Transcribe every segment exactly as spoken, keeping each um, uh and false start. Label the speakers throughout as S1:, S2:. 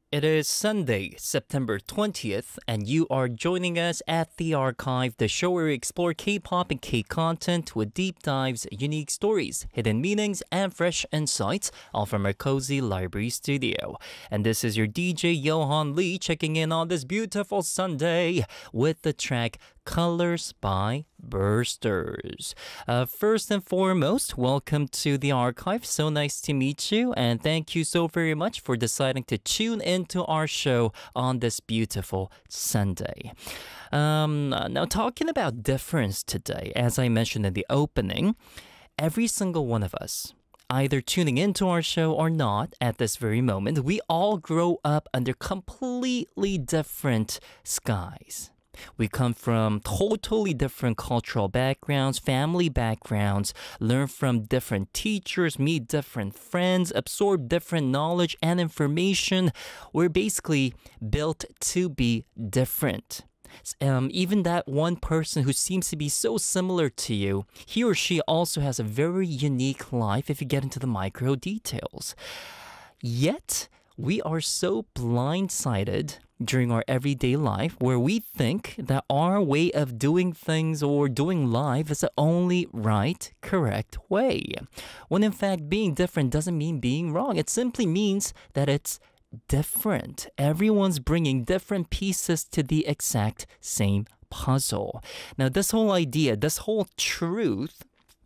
S1: It is Sunday, September twentieth, and you are joining us at The Archive, the show where we explore K-pop and K-content with deep dives, unique stories, hidden meanings, and fresh insights, all from our cozy library studio. And this is your D J Johan Lee checking in on this beautiful Sunday with the track Colors by Bursters. Uh, first and foremost, welcome to the archive. So nice to meet you, and thank you so very much for deciding to tune into our show on this beautiful Sunday. Um, now, talking about difference today, as I mentioned in the opening, every single one of us, either tuning into our show or not at this very moment, we all grow up under completely different skies. We come from totally different cultural backgrounds, family backgrounds, learn from different teachers, meet different friends, absorb different knowledge and information. We're basically built to be different. Um, even that one person who seems to be so similar to you, he or she also has a very unique life if you get into the micro details. Yet, we are so blindsided during our everyday life where we think that our way of doing things or doing life is the only right, correct way. When in fact, being different doesn't mean being wrong. It simply means that it's different. Everyone's bringing different pieces to the exact same puzzle. Now, this whole idea, this whole truth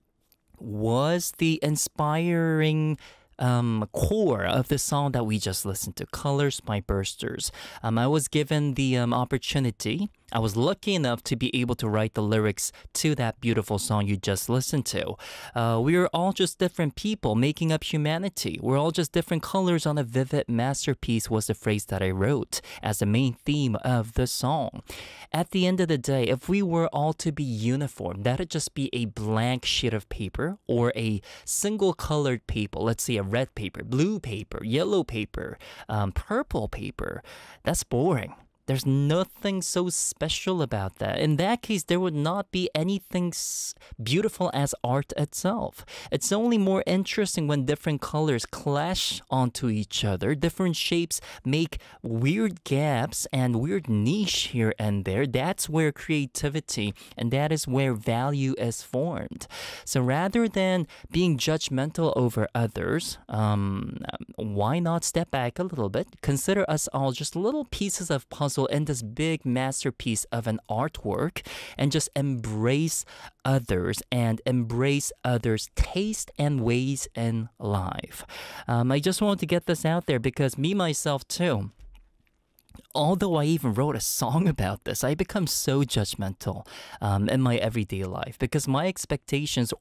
S1: was the inspiring Um, core of the song that we just listened to, Colors by Bursters. Um, I was given the um, opportunity, I was lucky enough to be able to write the lyrics to that beautiful song you just listened to. Uh, we are all just different people making up humanity. We're all just different colors on a vivid masterpiece was the phrase that I wrote as the main theme of the song. At the end of the day, if we were all to be uniform, that'd just be a blank sheet of paper or a single colored paper. Let's say a red paper, blue paper, yellow paper, um, purple paper. That's boring. There's nothing so special about that. In that case, there would not be anything s- beautiful as art itself. It's only more interesting when different colors clash onto each other. Different shapes make weird gaps and weird niche here and there. That's where creativity and that is where value is formed. So rather than being judgmental over others, um, why not step back a little bit? Consider us all just little pieces of puzzle in this big masterpiece of an artwork and just embrace others and embrace others' taste and ways in life. Um, I just wanted to get this out there because me, myself, too, although I even wrote a song about this, I become so judgmental um, in my everyday life because my expectations